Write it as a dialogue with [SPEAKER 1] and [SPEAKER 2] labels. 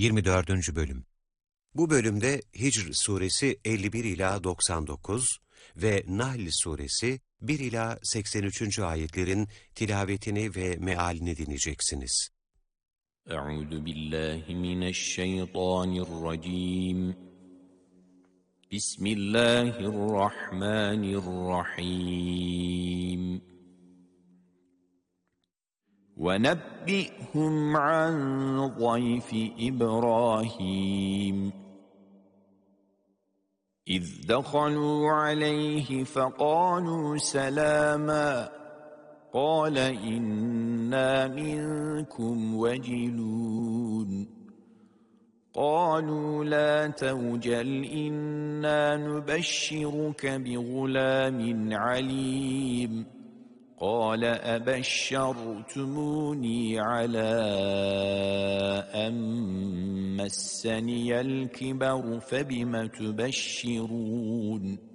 [SPEAKER 1] 24. Bölüm. Bu bölümde Hicr suresi 51 ila 99 ve Nahl suresi 1 ila 83. ayetlerin tilavetini ve mealini dinleyeceksiniz.
[SPEAKER 2] Euzu billahi mineşşeytanirracim. Bismillahirrahmanirrahim. وَنَبِّئْهُمْ عَنْ ضَيْفِ إِبْرَاهِيمَ إِذْ دَخَلُوا عَلَيْهِ فَقَالُوا سَلَامًا قَالَ إِنَّا مِنْكُمْ وَجِلُونَ قَالُوا لَا تَوْجَلْ إِنَّا نُبَشِّرُكَ بِغُلَامٍ عَلِيمٍ قال أبشرتموني على أن مسني الكبر فبم تبشرون